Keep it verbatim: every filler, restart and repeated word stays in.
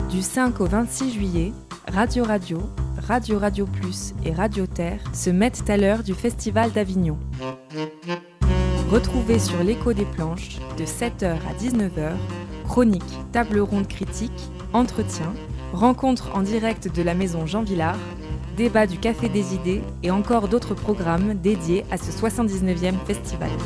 Du cinq au vingt-six juillet, Radio Radio, Radio Radio Plus et Radio Terre se mettent à l'heure du Festival d'Avignon. Retrouvez sur l'Écho des Planches, de sept heures à dix-neuf heures, chroniques, table ronde critique, entretiens, rencontres en direct de la maison Jean Vilar, débat du Café des Idées et encore d'autres programmes dédiés à ce soixante-dix-neuvième festival.